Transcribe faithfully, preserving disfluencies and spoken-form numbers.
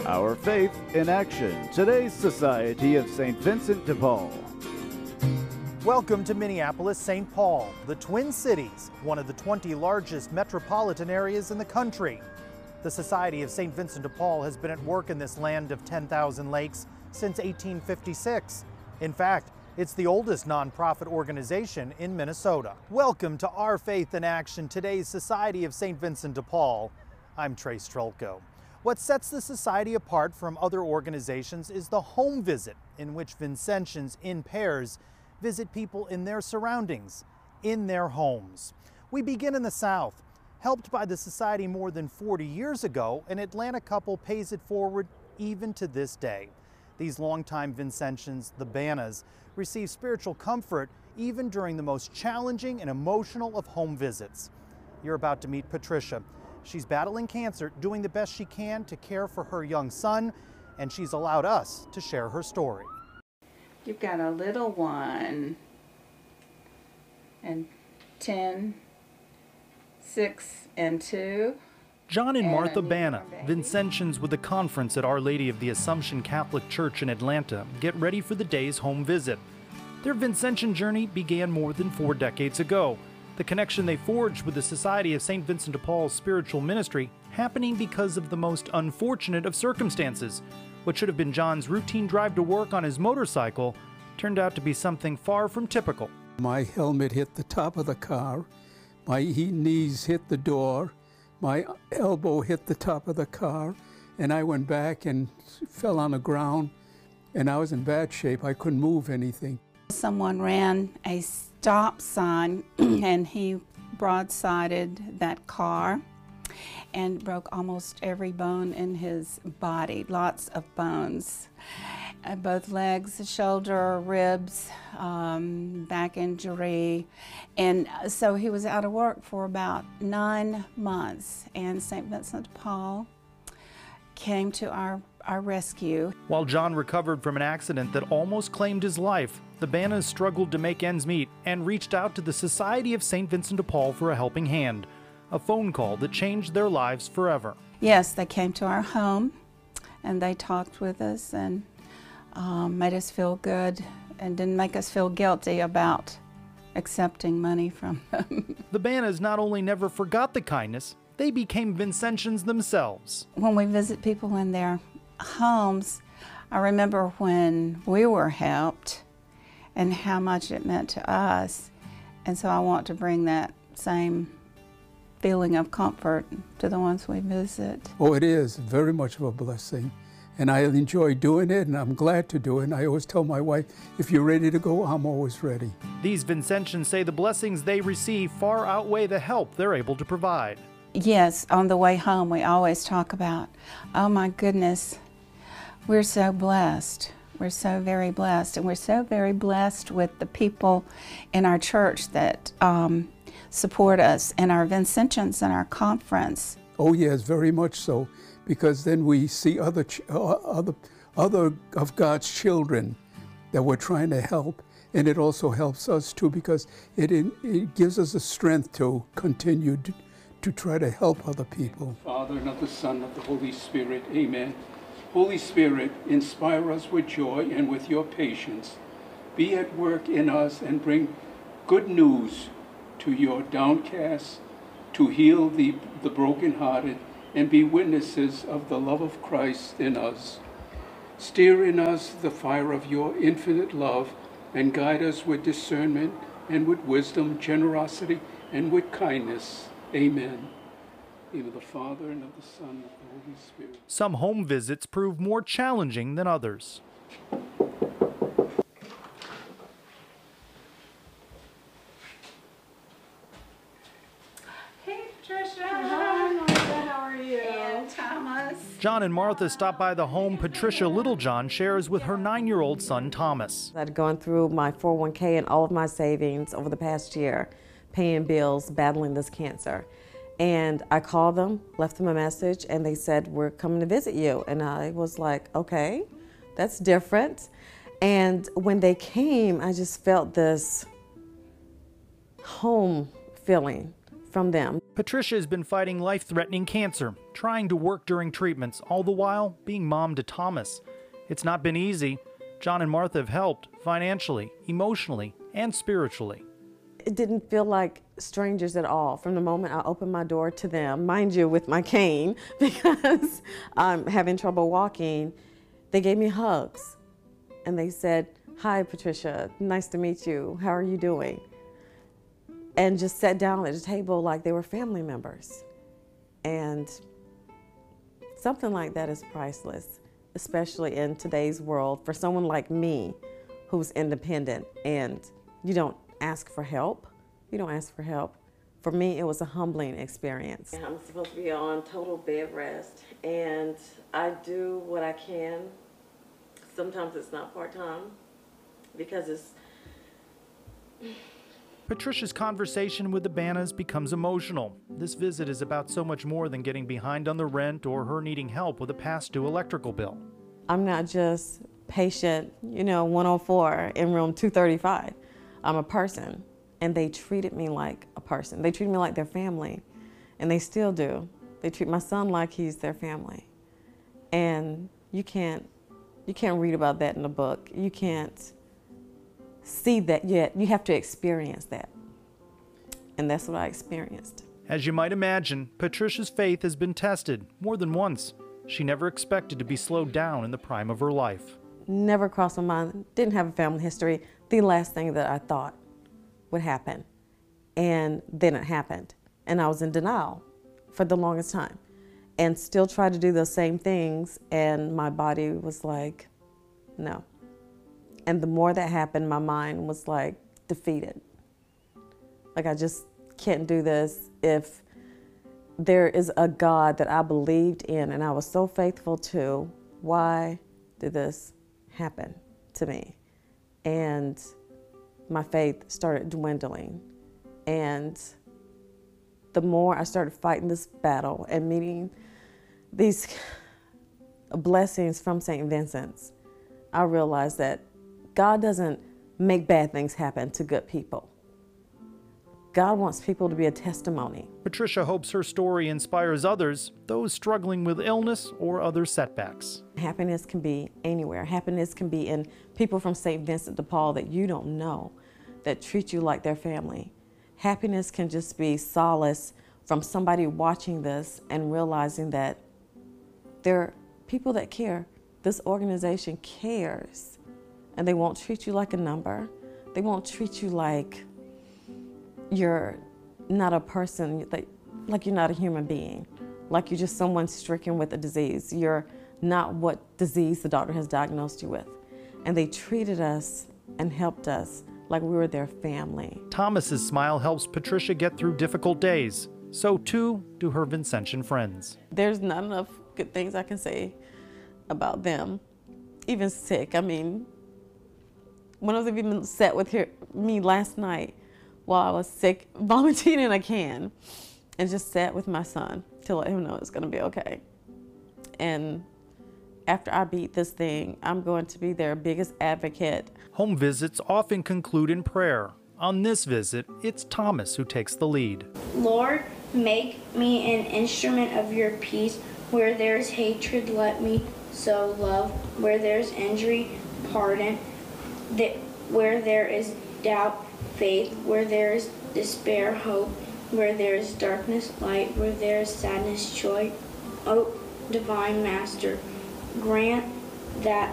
Our Faith in Action, today's Society of Saint Vincent de Paul. Welcome to Minneapolis, Saint Paul, the Twin Cities, one of the twenty largest metropolitan areas in the country. The Society of Saint Vincent de Paul has been at work in this land of ten thousand lakes since eighteen fifty-six. In fact, it's the oldest nonprofit organization in Minnesota. Welcome to Our Faith in Action, today's Society of Saint Vincent de Paul. I'm Trey Strelko. What sets the Society apart from other organizations is the home visit, in which Vincentians in pairs visit people in their surroundings, in their homes. We begin in the South. Helped by the Society more than forty years ago, an Atlanta couple pays it forward even to this day. These longtime Vincentians, the Bannas, receive spiritual comfort even during the most challenging and emotional of home visits. You're about to meet Patricia. She's battling cancer, doing the best she can to care for her young son, and she's allowed us to share her story. You've got a little one, and ten, six, and two. John and, and Martha Banna, baby. Vincentians with a conference at Our Lady of the Assumption Catholic Church in Atlanta, get ready for the day's home visit. Their Vincentian journey began more than four decades ago. The connection they forged with the Society of Saint Vincent de Paul's spiritual ministry happening because of the most unfortunate of circumstances. What should have been John's routine drive to work on his motorcycle turned out to be something far from typical. My helmet hit the top of the car, my knees hit the door, my elbow hit the top of the car, and I went back and fell on the ground, and I was in bad shape. I couldn't move anything. Someone ran a stop sign and he broadsided that car and broke almost every bone in his body, lots of bones. Uh, both legs, shoulder, ribs, um, back injury. And so he was out of work for about nine months. And Saint Vincent de Paul came to our, our rescue. While John recovered from an accident that almost claimed his life, the Bannas struggled to make ends meet and reached out to the Society of Saint Vincent de Paul for a helping hand. A phone call that changed their lives forever. Yes, they came to our home and they talked with us and um, made us feel good and didn't make us feel guilty about accepting money from them. The Bannas not only never forgot the kindness, they became Vincentians themselves. When we visit people in their homes, I remember when we were helped and how much it meant to us. And so I want to bring that same feeling of comfort to the ones we visit. Oh, it is very much of a blessing. And I enjoy doing it, and I'm glad to do it. And I always tell my wife, if you're ready to go, I'm always ready. These Vincentians say the blessings they receive far outweigh the help they're able to provide. Yes, on the way home, we always talk about, oh my goodness, we're so blessed. We're so very blessed. And we're so very blessed with the people in our church that um, support us and our Vincentians in our conference. Oh yes, very much so, because then we see other, ch uh, other, other of God's children that we're trying to help, and it also helps us too, because it, it gives us the strength to continue to, to try to help other people. Father, and of the Son, and of the Holy Spirit, amen. Holy Spirit, inspire us with joy and with your patience. Be at work in us and bring good news to your downcast, to heal the, the brokenhearted, and be witnesses of the love of Christ in us. Stir in us the fire of your infinite love, and guide us with discernment and with wisdom, generosity, and with kindness. Amen. In the name of the Father, and of the Son, and of the Holy Spirit. Some home visits prove more challenging than others. Hey, Patricia. Hi, Martha. How are you? And Thomas. John and Martha stop by the home Patricia Littlejohn shares with her nine-year-old son, Thomas. I'd gone through my four oh one K and all of my savings over the past year, paying bills, battling this cancer. And I called them, left them a message, and they said, we're coming to visit you. And I was like, okay, that's different. And when they came, I just felt this home feeling from them. Patricia has been fighting life-threatening cancer, trying to work during treatments, all the while being mom to Thomas. It's not been easy. John and Martha have helped financially, emotionally, and spiritually. It didn't feel like strangers at all from the moment I opened my door to them, mind you, with my cane, because I'm having trouble walking. They gave me hugs, and they said, "Hi, Patricia, nice to meet you. How are you doing?" And just sat down at a table like they were family members. And something like that is priceless, especially in today's world for someone like me who's independent and you don't ask for help. You don't ask for help. For me, it was a humbling experience. I'm supposed to be on total bed rest, and I do what I can. Sometimes it's not part-time because it's... Patricia's conversation with the Bannas becomes emotional. This visit is about so much more than getting behind on the rent or her needing help with a past due electrical bill. I'm not just patient, you know, one oh four in room two thirty-five. I'm a person, and they treated me like a person. They treated me like their family, and they still do. They treat my son like he's their family. And you can't, you can't read about that in a book. You can't see that yet. You have to experience that. And that's what I experienced. As you might imagine, Patricia's faith has been tested more than once. She never expected to be slowed down in the prime of her life. Never crossed my mind, didn't have a family history. The last thing that I thought would happen. And then it happened. And I was in denial for the longest time. And still tried to do those same things, and my body was like, no. And the more that happened, my mind was like defeated. Like, I just can't do this. If there is a God that I believed in and I was so faithful to, why did this happen to me? And my faith started dwindling. And the more I started fighting this battle and meeting these blessings from Saint Vincent's, I realized that God doesn't make bad things happen to good people. God wants people to be a testimony. Patricia hopes her story inspires others, those struggling with illness or other setbacks. Happiness can be anywhere. Happiness can be in people from Saint Vincent de Paul that you don't know, that treat you like their family. Happiness can just be solace from somebody watching this and realizing that there are people that care. This organization cares, and they won't treat you like a number. They won't treat you like you're not a person, like, like you're not a human being, like you're just someone stricken with a disease. You're not what disease the doctor has diagnosed you with. And they treated us and helped us like we were their family. Thomas's smile helps Patricia get through difficult days. So too do her Vincentian friends. There's not enough good things I can say about them. Even sick, I mean, one of them even sat with her, me last night while I was sick, vomiting in a can, and just sat with my son to let him know it's gonna be okay. And after I beat this thing, I'm going to be their biggest advocate. Home visits often conclude in prayer. On this visit, it's Thomas who takes the lead. Lord, make me an instrument of your peace. Where there is hatred, let me sow love. Where there is injury, pardon. That where there is doubt, faith. Where there is despair, hope. Where there is darkness, light. Where there is sadness, joy. O divine Master, grant that